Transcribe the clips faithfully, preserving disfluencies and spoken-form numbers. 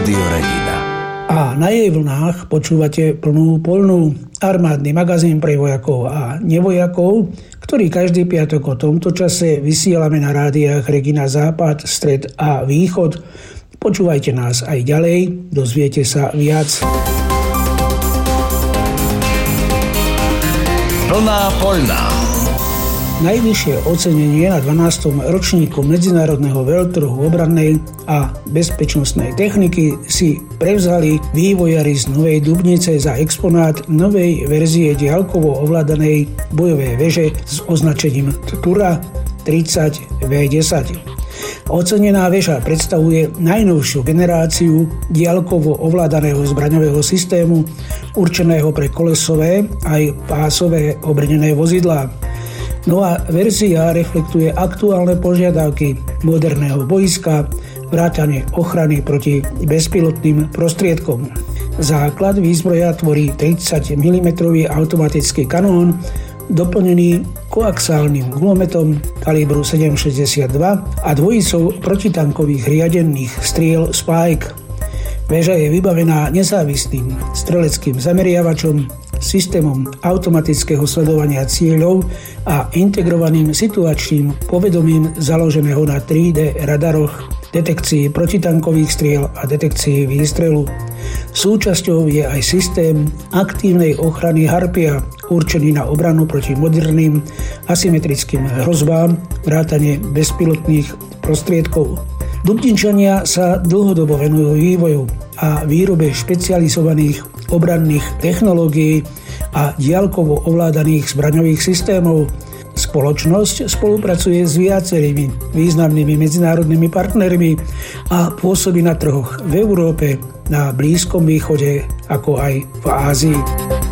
Rádio Regina. A na jej vlnách počúvate plnú poľnú armádny magazín pre vojakov a nevojakov, ktorý každý piatok o tomto čase vysielame na rádiách Regina Západ, Stred a Východ. Počúvajte nás aj ďalej, dozviete sa viac. Plná poľná. Najvyššie ocenenie na dvanástom ročníku medzinárodného veľtrhu obrannej a bezpečnostnej techniky si prevzali vývojári z Novej Dubnice za exponát novej verzie diaľkovo ovládanej bojovej veže s označením Tura tridsať vé desať. Ocenená väža predstavuje najnovšiu generáciu diaľkovo ovládaného zbraňového systému určeného pre kolesové aj pásové obrnené vozidlá. Nová verzia reflektuje aktuálne požiadavky moderného boiska, vrátane ochrany proti bezpilotným prostriedkom. Základ výzbroja tvorí tridsať milimetrov automatický kanón, doplnený koaxiálnym gulometom kalibru sedem šesťdesiatdva a dvojicou protitankových riadenných striel Spike. Väža je vybavená nezávislým streleckým zameriavačom, systémom automatického sledovania cieľov a integrovaným situačným povedomím založeného na tri dé radaroch, detekcii protitankových striel a detekcii výstrelu. Súčasťou je aj systém aktívnej ochrany Harpia, určený na obranu proti moderným asymetrickým hrozbám, vrátane bezpilotných prostriedkov. Dubničania sa dlhodobo venujú vývoju a výrobe špecializovaných obranných technológií a diaľkovo ovládaných zbraňových systémov. Spoločnosť spolupracuje s viacerými významnými medzinárodnými partnermi a pôsobí na trhoch v Európe, na Blízkom východe, ako aj v Ázii.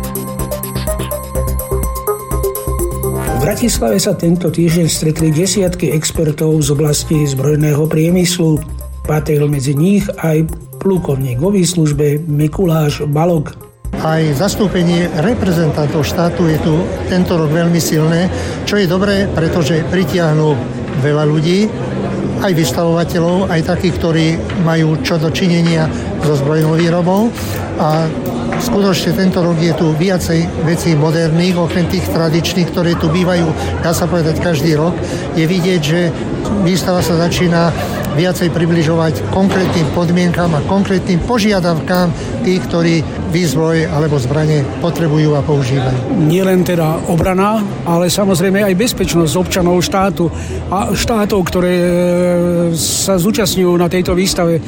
V Bratislave sa tento týždeň stretli desiatky expertov z oblasti zbrojného priemyslu. Patril medzi nich aj plukovník vo výslužbe Mikuláš Balog. Aj zastúpenie reprezentantov štátu je tu tento rok veľmi silné, čo je dobré, pretože pritiahnu veľa ľudí, aj vystavovateľov, aj takých, ktorí majú čo do činenia so zbrojnou výrobou. A skutočne tento rok je tu viacej vecí moderných, okrem tých tradičných, ktoré tu bývajú, dá sa povedať, každý rok. Je vidieť, že výstava sa začína viacej približovať konkrétnym podmienkam a konkrétnym požiadavkám tých, ktorí výzbroj alebo zbrane potrebujú a používajú. Nie len teda obrana, ale samozrejme aj bezpečnosť občanov štátu a štátov, ktoré sa zúčastňujú na tejto výstave.